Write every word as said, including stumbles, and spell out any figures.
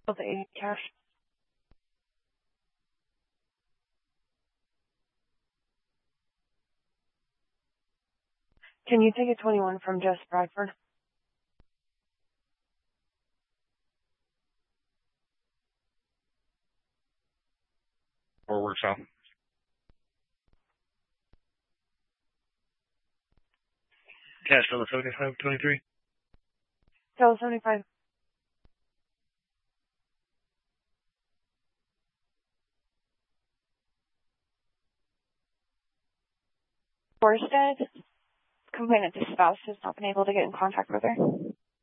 Of the eighty cash. Can you take a twenty-one from Jess Bradford? Forward south. Cash on the seventy-five twenty-three. Tell seventy-five. Forstead, complainant, the spouse has not been able to get in contact with her.